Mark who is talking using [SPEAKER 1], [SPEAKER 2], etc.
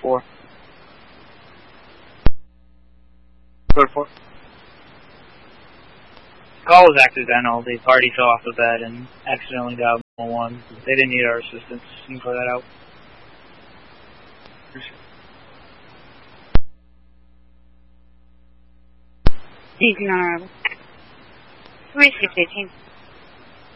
[SPEAKER 1] 4. Code 4. Call was accidental. The party fell off the bed and accidentally got 1. They didn't need our assistance. You can clear that out.
[SPEAKER 2] Evening, Honorable. 3618.